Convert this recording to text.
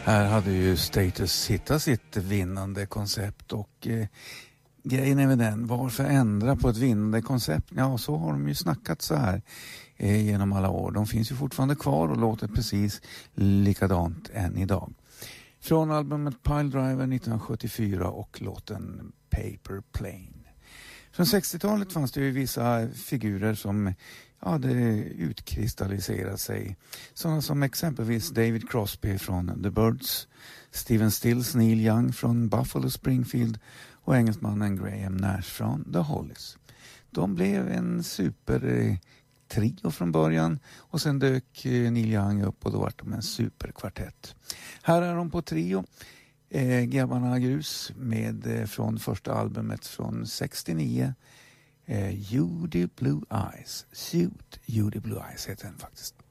Här hade ju Status hittat sitt vinnande koncept och grejen är med den, varför ändra på ett vinnande koncept? Ja, så har de ju snackat så här genom alla år. De finns ju fortfarande kvar och låter precis likadant än idag. Från albumet Pile Driver 1974 och låten Paper Plane. Från 60-talet fanns det ju vissa figurer som hade utkristalliserat sig. Sådana som exempelvis David Crosby från The Byrds, Stephen Stills Neil Young från Buffalo Springfield och engelsmannen Graham Nash från The Hollies. De blev en supertrio från början och sen dök Neil Young upp och då var de en superkvartett. Här är de på trio. Grabbarna Grus med från första albumet från 69. Judy Blue Eyes. Suit Judy Blue Eyes heter den faktiskt.